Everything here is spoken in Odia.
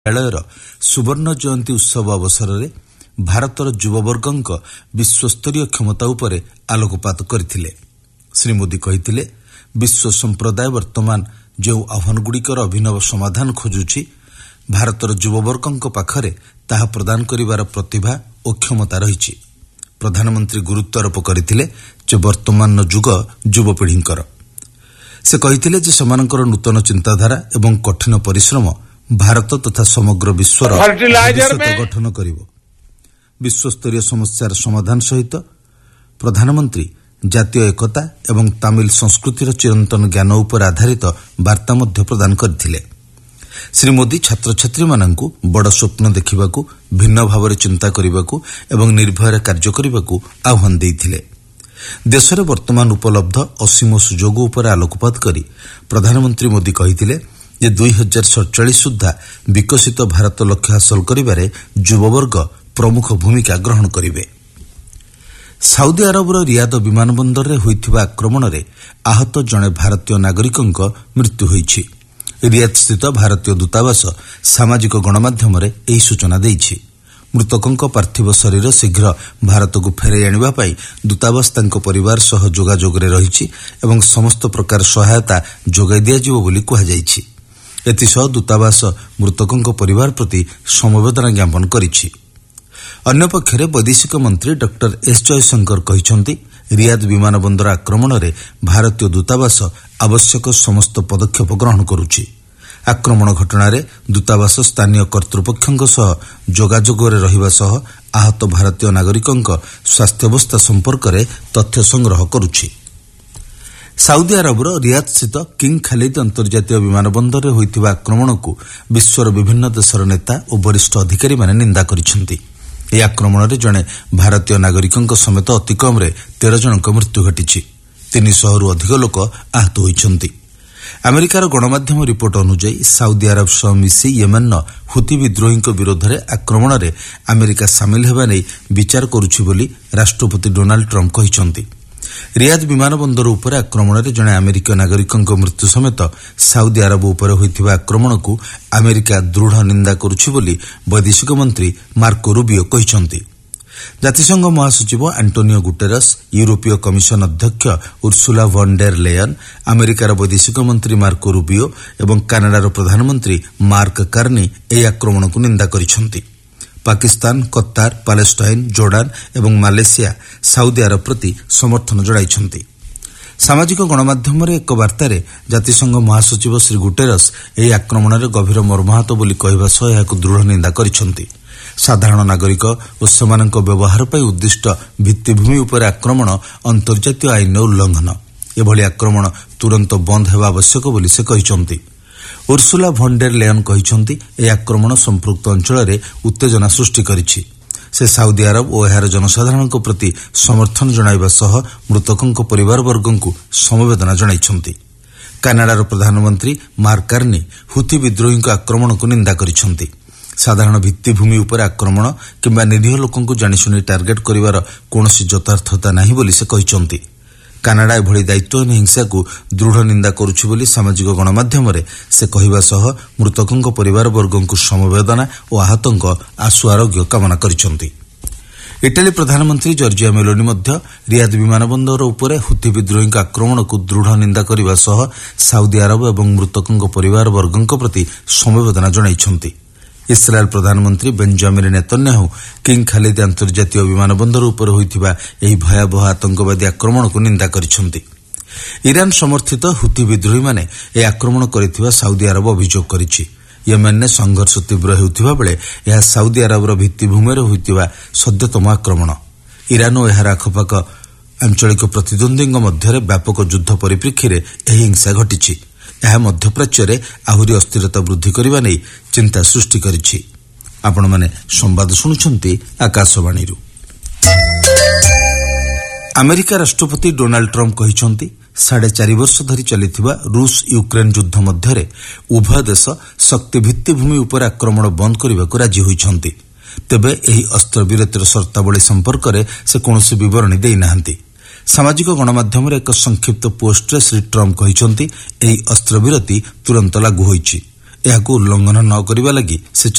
ବିଶ୍ୱବିଦ୍ୟାଳୟର ସୁବର୍ଣ୍ଣ ଜୟନ୍ତୀ ଉତ୍ସବ ଅବସରରେ ଭାରତର ଯୁବବର୍ଗଙ୍କ ବିଶ୍ୱସ୍ତରୀୟ କ୍ଷମତା ଉପରେ ଆଲୋକପାତ କରିଥିଲେ। ଶ୍ରୀ ମୋଦି କହିଥିଲେ, ବିଶ୍ୱ ସମ୍ପ୍ରଦାୟ ବର୍ତ୍ତମାନ ଯେଉଁ ଆହ୍ୱାନଗୁଡ଼ିକର ଅଭିନବ ସମାଧାନ ଖୋଜୁଛି, ଭାରତର ଯୁବବର୍ଗଙ୍କ ପାଖରେ ତାହା ପ୍ରଦାନ କରିବାର ପ୍ରତିଭା ଓ କ୍ଷମତା ରହିଛି। ପ୍ରଧାନମନ୍ତ୍ରୀ ଗୁରୁତ୍ୱାରୋପ କରିଥିଲେ ଯେ ବର୍ତ୍ତମାନର ଯୁଗ ଯୁବପିଢ଼ିଙ୍କର। ସେ କହିଥିଲେ ଯେ ସେମାନଙ୍କର ନୂତନ ଚିନ୍ତାଧାରା ଏବଂ କଠିନ ପରିଶ୍ରମ ଭାରତ ତଥା ସମଗ୍ର ବିଶ୍ୱର ଭବିଷ୍ୟତ ଗଠନ କରିବ। ବିଶ୍ୱସ୍ତରୀୟ ସମସ୍ୟାର ସମାଧାନ ସହିତ ପ୍ରଧାନମନ୍ତ୍ରୀ ଜାତୀୟ ଏକତା ଏବଂ ତାମିଲ ସଂସ୍କୃତିର ଚିରନ୍ତନ ଜ୍ଞାନ ଉପରେ ଆଧାରିତ ବାର୍ତ୍ତା ମଧ୍ୟ ପ୍ରଦାନ କରିଥିଲେ। ଶ୍ରୀ ମୋଦି ଛାତ୍ରଛାତ୍ରୀମାନଙ୍କୁ ବଡ଼ ସ୍ୱପ୍ନ ଦେଖିବାକୁ, ଭିନ୍ନ ଭାବରେ ଚିନ୍ତା କରିବାକୁ ଏବଂ ନିର୍ଭୟରେ କାର୍ଯ୍ୟ କରିବାକୁ ଆହ୍ୱାନ ଦେଇଥିଲେ। ଦେଶରେ ବର୍ତ୍ତମାନ ଉପଲବ୍ଧ ଅସୀମ ସୁଯୋଗ ଉପରେ ଆଲୋକପାତ କରି ପ୍ରଧାନମନ୍ତ୍ରୀ ମୋଦି କହିଥିଲେ ଯେ 2047 ସୁଦ୍ଧା ବିକଶିତ ଭାରତ ଲକ୍ଷ୍ୟ ହାସଲ କରିବାରେ ଯୁବବର୍ଗ ପ୍ରମୁଖ ଭୂମିକା ଗ୍ରହଣ କରିବେ। ସାଉଦି ଆରବର ରିୟାଦ ବିମାନ ବନ୍ଦରରେ ହୋଇଥିବା ଆକ୍ରମଣରେ ଆହତ ଜଣେ ଭାରତୀୟ ନାଗରିକଙ୍କ ମୃତ୍ୟୁ ହୋଇଛି। ରିୟାଦସ୍ଥିତ ଭାରତୀୟ ଦୂତାବାସ ସାମାଜିକ ଗଣମାଧ୍ୟମରେ ଏହି ସୂଚନା ଦେଇଛି। ମୃତକଙ୍କ ପାର୍ଥିବ ଶରୀର ଶୀଘ୍ର ଭାରତକୁ ଫେରାଇ ଆଣିବା ପାଇଁ ଦୂତାବାସ ତାଙ୍କ ପରିବାର ସହ ଯୋଗାଯୋଗରେ ରହିଛି ଏବଂ ସମସ୍ତ ପ୍ରକାର ସହାୟତା ଯୋଗାଇ ଦିଆଯିବ ବୋଲି କୁହାଯାଇଛି। ଏଥିସହ ଦୂତାବାସ ମୃତକଙ୍କ ପରିବାର ପ୍ରତି ସମବେଦନା ଜ୍ଞାପନ କରିଛି। ଅନ୍ୟପକ୍ଷରେ ବୈଦେଶିକ ମନ୍ତ୍ରୀ ଡକ୍ଟର ଏସ୍ ଜୟଶଙ୍କର କହିଛନ୍ତି, ରିୟାଦ ବିମାନ ବନ୍ଦର ଆକ୍ରମଣରେ ଭାରତୀୟ ଦୂତାବାସ ଆବଶ୍ୟକ ସମସ୍ତ ପଦକ୍ଷେପ ଗ୍ରହଣ କରୁଛି। ଆକ୍ରମଣ ଘଟଣାରେ ଦୂତାବାସ ସ୍ଥାନୀୟ କର୍ତ୍ତୃପକ୍ଷଙ୍କ ସହ ଯୋଗାଯୋଗରେ ରହିବା ସହ ଆହତ ଭାରତୀୟ ନାଗରିକଙ୍କ ସ୍ୱାସ୍ଥ୍ୟାବସ୍ଥା ସମ୍ପର୍କରେ ତଥ୍ୟ ସଂଗ୍ରହ କରୁଛି। ସାଉଦି ଆରବର ରିୟାଦସ୍ଥିତ କିଙ୍ଗ ଖାଲିଦ ଅନ୍ତର୍ଜାତୀୟ ବିମାନ ବନ୍ଦରରେ ହୋଇଥିବା ଆକ୍ରମଣକୁ ବିଶ୍ୱର ବିଭିନ୍ନ ଦେଶର ନେତା ଓ ବରିଷ୍ଠ ଅଧିକାରୀମାନେ ନିନ୍ଦା କରିଛନ୍ତି। ଏହି ଆକ୍ରମଣରେ ଜଣେ ଭାରତୀୟ ନାଗରିକଙ୍କ ସମେତ ଅତିକମ୍ରେ 13 ଜଣଙ୍କ ମୃତ୍ୟୁ ଘଟିଛି। 300ରୁ ଅଧିକ ଲୋକ ଆହତ ହୋଇଛନ୍ତି। ଆମେରିକାର ଗଣମାଧ୍ୟମ ରିପୋର୍ଟ ଅନୁଯାୟୀ ସାଉଦି ଆରବ ସହ ମିଶି ୟେମେନ୍ର ହୁତି ବିଦ୍ରୋହୀଙ୍କ ବିରୋଧରେ ଆକ୍ରମଣରେ ଆମେରିକା ସାମିଲ ହେବା ନେଇ ବିଚାର କରୁଛି ବୋଲି ରାଷ୍ଟ୍ରପତି ଡୋନାଲ୍ଡ ଟ୍ରମ୍ପ କହିଛନ୍ତି। ରିୟାଦ ବିମାନ ବନ୍ଦର ଉପରେ ଆକ୍ରମଣରେ ଜଣେ ଆମେରିକୀୟ ନାଗରିକଙ୍କ ମୃତ୍ୟୁ ସମେତ ସାଉଦି ଆରବ ଉପରେ ହୋଇଥିବା ଆକ୍ରମଣକୁ ଆମେରିକା ଦୃଢ଼ ନିନ୍ଦା କରୁଛି ବୋଲି ବୈଦେଶିକ ମନ୍ତ୍ରୀ ମାର୍କୋ ରୁବିଓ କହିଛନ୍ତି। ଜାତିସଂଘ ମହାସଚିବ ଆଣ୍ଟୋନିଓ ଗୁଟେରସ୍, ୟୁରୋପୀୟ କମିଶନ ଅଧ୍ୟକ୍ଷ ଉର୍ସୁଲା ଭନ୍ ଡେର୍ ଲେୟନ୍, ଆମେରିକାର ବୈଦେଶିକ ମନ୍ତ୍ରୀ ମାର୍କୋ ରୁବିଓ ଏବଂ କାନାଡାର ପ୍ରଧାନମନ୍ତ୍ରୀ ମାର୍କ କାର୍ନି ଏହି ଆକ୍ରମଣକୁ ନିନ୍ଦା କରିଛନ୍ତି। ପାକିସ୍ତାନ, କତାର, ପାଲେଷ୍ଟାଇନ, ଜୋର୍ଡାନ ଏବଂ ମାଲେସିଆ ସାଉଦି ଆରବ ପ୍ରତି ସମର୍ଥନ ଜଣାଇଛନ୍ତି। ସାମାଜିକ ଗଣମାଧ୍ୟମରେ ଏକ ବାର୍ତ୍ତାରେ ଜାତିସଂଘ ମହାସଚିବ ଶ୍ରୀ ଗୁଟେରସ୍ ଏହି ଆକ୍ରମଣରେ ଗଭୀର ମର୍ମାହତ ବୋଲି କହିବା ସହ ଏହାକୁ ଦୃଢ଼ ନିନ୍ଦା କରିଛନ୍ତି। ସାଧାରଣ ନାଗରିକ ଓ ସେମାନଙ୍କ ବ୍ୟବହାର ପାଇଁ ଉଦ୍ଦିଷ୍ଟ ଭିତ୍ତିଭୂମି ଉପରେ ଆକ୍ରମଣ ଅନ୍ତର୍ଜାତୀୟ ଆଇନର ଉଲ୍ଲଂଘନ। ଏଭଳି ଆକ୍ରମଣ ତୁରନ୍ତ ବନ୍ଦ ହେବା ଆବଶ୍ୟକ ବୋଲି ସେ କହିଛନ୍ତି। ଉର୍ସୁଲା ଭନ୍ ଡେର୍ ଲେୟନ୍ କହିଛନ୍ତି, ଏହି ଆକ୍ରମଣ ସମ୍ପୃକ୍ତ ଅଞ୍ଚଳରେ ଉତ୍ତେଜନା ସୃଷ୍ଟି କରିଛି। ସେ ସାଉଦି ଆରବ ଓ ଏହାର ଜନସାଧାରଣଙ୍କ ପ୍ରତି ସମର୍ଥନ ଜଣାଇବା ସହ ମୃତକଙ୍କ ପରିବାରବର୍ଗଙ୍କୁ ସମବେଦନା ଜଣାଇଛନ୍ତି। କାନାଡାର ପ୍ରଧାନମନ୍ତ୍ରୀ ମାର୍କ କାର୍ନି ହୁତି ବିଦ୍ରୋହୀଙ୍କ ଆକ୍ରମଣକୁ ନିନ୍ଦା କରିଛନ୍ତି। ସାଧାରଣ ଭିତ୍ତିଭୂମି ଉପରେ ଆକ୍ରମଣ କିମ୍ବା ନିରୀହ ଲୋକଙ୍କୁ ଜାଣିଶୁଣି ଟାର୍ଗେଟ କରିବାର କୌଣସି ଯଥାର୍ଥତା ନାହିଁ ବୋଲି ସେ କହିଛନ୍ତି। କାନାଡା ଏଭଳି ଦାୟିତ୍ୱହୀନ ହିଂସାକୁ ଦୃଢ଼ ନିନ୍ଦା କରୁଛି ବୋଲି ସାମାଜିକ ଗଣମାଧ୍ୟମରେ ସେ କହିବା ସହ ମୃତକଙ୍କ ପରିବାରବର୍ଗଙ୍କୁ ସମବେଦନା ଓ ଆହତଙ୍କ ଆଶୁ ଆରୋଗ୍ୟ କାମନା କରିଛନ୍ତି। ଇଟାଲୀ ପ୍ରଧାନମନ୍ତ୍ରୀ ଜର୍ଜିଆ ମେଲୋନି ମଧ୍ୟ ରିୟାଦ ବିମାନ ବନ୍ଦର ଉପରେ ହୁତି ବିଦ୍ରୋହୀଙ୍କ ଆକ୍ରମଣକୁ ଦୃଢ଼ ନିନ୍ଦା କରିବା ସହ ସାଉଦି ଆରବ ଏବଂ ମୃତକଙ୍କ ପରିବାରବର୍ଗଙ୍କ ପ୍ରତି ସମବେଦନା ଜଣାଇଛନ୍ତି। ଇସ୍ରାଏଲ ପ୍ରଧାନମନ୍ତ୍ରୀ ବେଞ୍ଜାମିନ୍ ନେତନ୍ୟାହୁ କିଙ୍ଗ ଖାଲିଦ ଆନ୍ତର୍ଜାତୀୟ ବିମାନ ବନ୍ଦର ଉପରେ ହୋଇଥିବା ଏହି ଭୟାବହ ଆତଙ୍କବାଦୀ ଆକ୍ରମଣକୁ ନିନ୍ଦା କରିଛନ୍ତି। ଇରାନ ସମର୍ଥିତ ହୁତି ବିଦ୍ରୋହୀମାନେ ଏହି ଆକ୍ରମଣ କରିଥିବା ସାଉଦି ଆରବ ଅଭିଯୋଗ କରିଛି। ୟେମେନ୍ରେ ସଂଘର୍ଷ ତୀବ୍ର ହେଉଥିବା ବେଳେ ଏହା ସାଉଦି ଆରବର ଭିତ୍ତିଭୂମିରେ ହୋଇଥିବା ସଦ୍ୟତମ ଆକ୍ରମଣ। ଇରାନ ଓ ଏହାର ଆଖପାଖ ଆଞ୍ଚଳିକ ପ୍ରତିଦ୍ୱନ୍ଦ୍ୱୀଙ୍କ ମଧ୍ୟରେ ବ୍ୟାପକ ଯୁଦ୍ଧ ପରିପ୍ରେକ୍ଷୀରେ ଏହି ହିଂସା ଘଟିଛି। ଏହା ମଧ୍ୟପ୍ରାଚ୍ୟରେ ଆହୁରି ଅସ୍ଥିରତା ବୃଦ୍ଧି କରିବା ନେଇ ଚିନ୍ତା ସୃଷ୍ଟି କରିଛି। ଆପଣମାନେ ସମ୍ବାଦ ଶୁଣୁଛନ୍ତି ଆକାଶବାଣୀରୁ। ଆମେରିକା ରାଷ୍ଟ୍ରପତି ଡୋନାଲ୍ଡ ଟ୍ରମ୍ପ କହିଛନ୍ତି, 4.5 ବର୍ଷ ଧରି ଚାଲିଥିବା ରୁଷ ୟୁକ୍ରେନ ଯୁଦ୍ଧ ମଧ୍ୟରେ ଉଭୟ ଦେଶ ଶକ୍ତି ଭିତ୍ତିଭୂମି ଉପରେ ଆକ୍ରମଣ ବନ୍ଦ କରିବାକୁ ରାଜି ହୋଇଛନ୍ତି। ତେବେ ଏହି ଅସ୍ତ୍ରବିରତିର ସର୍ତ୍ତାବଳୀ ସମ୍ପର୍କରେ ସେ କୌଣସି ବିବରଣୀ ଦେଇନାହାନ୍ତି। ସାମାଜିକ ଗଣମାଧ୍ୟମରେ ଏକ ସଂକ୍ଷିପ୍ତ ପୋଷ୍ଟରେ ଶ୍ରୀ ଟ୍ରମ୍ପ କହିଛନ୍ତି, ଏହି ଅସ୍ତ୍ରବିରତି ତୁରନ୍ତ ଲାଗୁ ହୋଇଛି। ଏହାକୁ ଉଲ୍ଲଂଘନ ନ କରିବା ଲାଗି ସେ